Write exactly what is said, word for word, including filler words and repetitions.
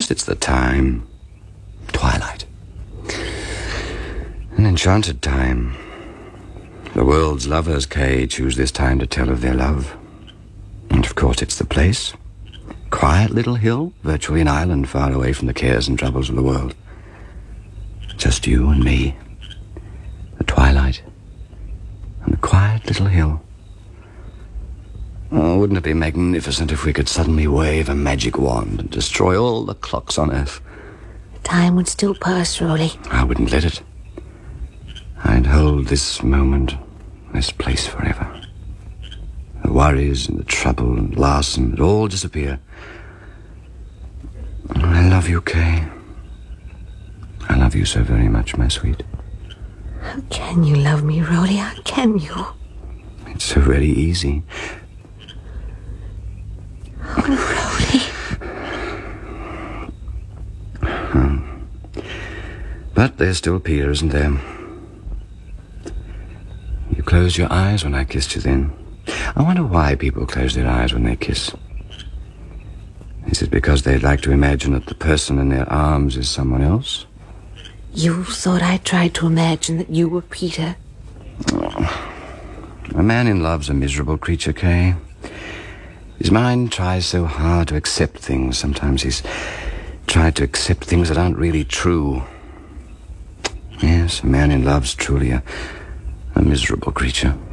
Perhaps it's the time. Twilight. An enchanted time. The world's lovers, Kay, choose this time to tell of their love. And of course it's the place. Quiet little hill, virtually an island far away from the cares and troubles of the world. Just you and me. The twilight. And the quiet little hill. Oh, wouldn't it be magnificent if we could suddenly wave a magic wand and destroy all the clocks on Earth? Time would still pass, Roly. I wouldn't let it. I'd hold this moment, this place forever. The worries and the trouble and Larson would all disappear. I love you, Kay. I love you so very much, my sweet. How can you love me, Roly? How can you? It's so very easy. Oh, Roly. Hmm. But there's still Peter, isn't there? You closed your eyes when I kissed you then. I wonder why people close their eyes when they kiss. Is it because they'd like to imagine that the person in their arms is someone else? You thought I tried to imagine that you were Peter? Oh. A man in love's a miserable creature, Kay. His mind tries so hard to accept things. Sometimes he's tried to accept things that aren't really true. Yes, a man in love's truly a, a miserable creature.